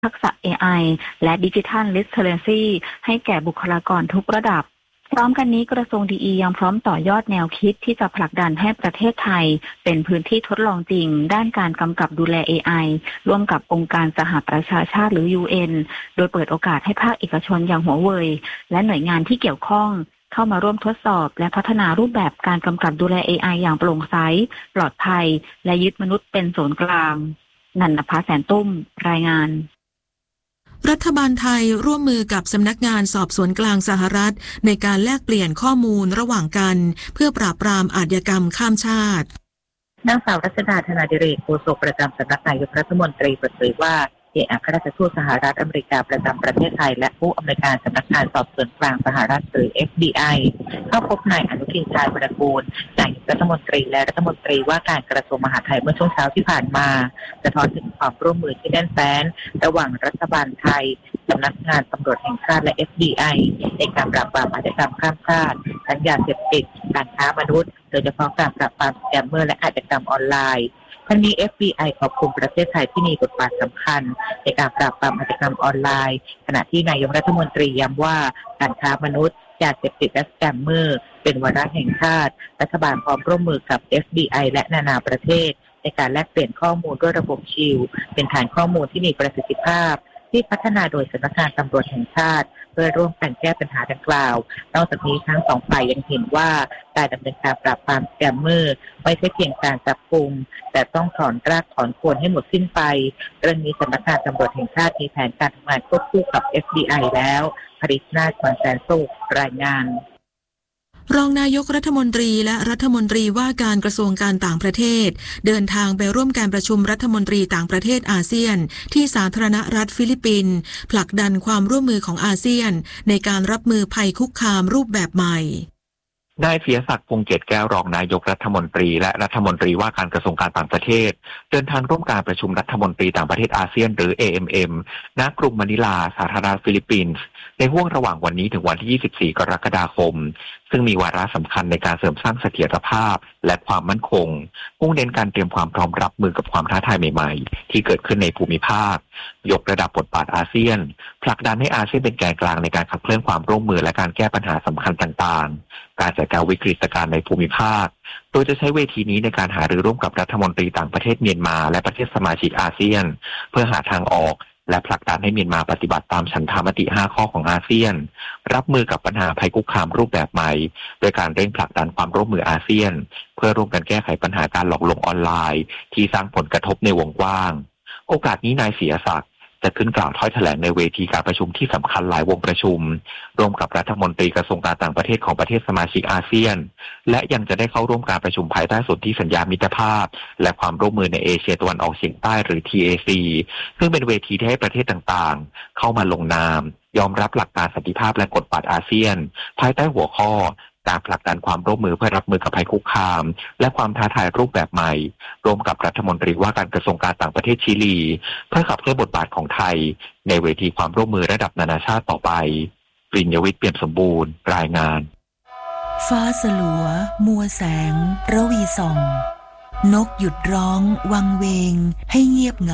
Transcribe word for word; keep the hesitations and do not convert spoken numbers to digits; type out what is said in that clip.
ทักษะ เอ ไอ และ Digital Literacy ให้แก่บุคลากรทุกระดับพร้อมกันนี้กระทรวงดีอียังพร้อมต่อยอดแนวคิดที่จะผลักดันให้ประเทศไทยเป็นพื้นที่ทดลองจริงด้านการกำกับดูแล เอ ไอ ร่วมกับองค์การสหประชาชาติหรือ ยู เอ็น โดยเปิดโอกาสให้ภาคเอกชนอย่างหัวเว่ยและหน่วยงานที่เกี่ยวข้องเข้ามาร่วมทดสอบและพัฒนารูปแบบการกำกับดูแล เอ ไอ อย่างโปร่งใสปลอดภัยและยึดมนุษย์เป็นศูนย์กลางนันทภาแสนตุ้มรายงานรัฐบาลไทยร่วมมือกับสำนักงานสอบสวนกลางสหรัฐในการแลกเปลี่ยนข้อมูลระหว่างกันเพื่อปราบปรามอาชญากรรมข้ามชาตินางสาวรัชดาธนาดิเรกโฆษกประจำสำนักนายกรัฐมนตรีเปิดเผยว่าเอกอัครราชทูตสหรัฐอเมริกาประจำประเทศไทยและผู้อำนวยการสำนักงานสอบสวนกลางสหรัฐหรือ เอฟ บี ไอ เข้าพบนายอนุทินชาญวิรากูลนายกรัฐมนตรีและรัฐมนตรีว่าการกระทรวงมหาดไทยเมื่อช่วงเช้าที่ผ่านมาสะท้อนถึงความร่วมมือที่แน่นแฟ้นระหว่างรัฐบาลไทยสำนักงานตำรวจแห่งชาติและ เอฟ บี ไอ ในการปราบปรามอาชญากรรมข้ามชาติทั้งยาเสพติดการค้ามนุษย์โดยเฉพาะการปราบปรามสแกมเมอร์และอาชญากรรมออนไลน์ทั้งนี้ เอฟ บี ไอ ขอบคุณประเทศไทยที่มีบทบาทสำคัญในการปราบปรามอาชญากรรมออนไลน์ขณะที่นายกรัฐมนตรีย้ำว่าการค้ามนุษย์ยาเสพติดและสแกมเมอร์เป็นวาระแห่งชาติรัฐบาลพร้อมร่วมมือกับ เอฟ บี ไอ และนานาประเทศในการแลกเปลี่ยนข้อมูลด้วยระบบชิลเป็นฐานข้อมูลที่มีประสิทธิภาพที่พัฒนาโดยสำนักงานตำรวจแห่งชาติเพื่อร่วมกันแก้ปัญหาดังกล่าวนอกจากนี้ทั้งสองฝ่ายยังเห็นว่าการดำเนินการปราบปรามสแกมเมอร์ไม่ใช่เพียงการจับกุมแต่ต้องถอนรากถอนโคนให้หมดสิ้นไปเรื่องนี้สำนักงานตำรวจแห่งชาติมีแผนการทำงานควบคู่กับ เอฟ บี ไอ แล้วภริษนาถ ขวัญแสนสุขรายงานรองนายกรัฐมนตรีและรัฐมนตรีว่าการกระทรวงการต่างประเทศเดินทางไปร่วมการประชุมรัฐมนตรีต่างประเทศอาเซียนที่สาธารณรัฐฟิลิปปินส์ผลักดันความร่วมมือของอาเซียนในการรับมือภัยคุกคามรูปแบบใหม่นายเสียศักดิ์พงษ์เกตแก้วรองนายกรัฐมนตรีและรัฐมนตรีว่าการกระทรวงการต่างประเทศเดินทางร่วมการประชุมรัฐมนตรีต่างประเทศอาเซียนหรือ เอ เอ็ม เอ็ม ณ กรุงมะนิลาสาธารณรัฐฟิลิปปินส์ในห้วงระหว่างวันนี้ถึงวันที่ยี่สิบสี่กรกฎาคมซึ่งมีวาระสำคัญในการเสริมสร้างเสถียรภาพและความมั่นคงมุ่งเน้นการเตรียมความพร้อมรับมือกับความท้าทายใหม่ๆที่เกิดขึ้นในภูมิภาคยกระดับบทบาทอาเซียนผลักดันให้อาเซียนเป็นแกนกลางในการขับเคลื่อนความร่วมมือและการแก้ปัญหาสำคัญต่างๆการจัดการวิกฤตการณ์ในภูมิภาคโดยจะใช้เวทีนี้ในการหารือร่วมกับรัฐมนตรีต่างประเทศเมียนมาและประเทศสมาชิกอาเซียนเพื่อหาทางออกและผลักดันให้เมียนมาปฏิบัติตามฉันทามติห้าข้อของอาเซียนรับมือกับปัญหาภัยคุกคามรูปแบบใหม่โดยการเร่งผลักดันความร่วมมืออาเซียนเพื่อร่วมกันแก้ไขปัญหาการหลอกลวงออนไลน์ที่สร้างผลกระทบในวงกว้างโอกาสนี้นายเสียศักดิ์จะขึ้นกล่าวถ้อยแถลงในเวทีการประชุมที่สำคัญหลายวงประชุมร่วมกับรัฐมนตรีกระทรวงการต่างประเทศของประเทศสมาชิกอาเซียนและยังจะได้เข้าร่วมการประชุมภายใต้สนธิสัญญามิตรภาพและความร่วมมือในเอเชียตะวันออกเฉียงใต้หรือ ที เอ ซี ซึ่งเป็นเวทีที่ให้ประเทศต่างๆเข้ามาลงนามยอมรับหลักการสันติภาพและกฎบัตรอาเซียนภายใต้หัวข้อการผลักดันความร่วมมือเพื่อรับมือกับภัยคุกคามและความท้าทายรูปแบบใหม่ร่วมกับรัฐมนตรีว่าการกระทรวงการต่างประเทศชิลีเพื่อขับเคลื่อนบทบาทของไทยในเวทีความร่วมมือระดับนานาชาติต่อไปปริญญวิทย์เปี่ยมสมบูรณ์รายงานฟ้าสลัวมัวแสงระวีส่องนกหยุดร้องวังเวงให้เงียบเหงา